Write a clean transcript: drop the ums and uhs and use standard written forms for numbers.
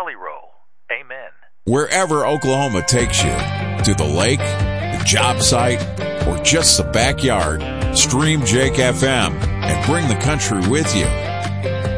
Jelly Roll. Amen. Wherever Oklahoma takes you, to the lake, the job site, or just the backyard, stream Jake FM and bring the country with you.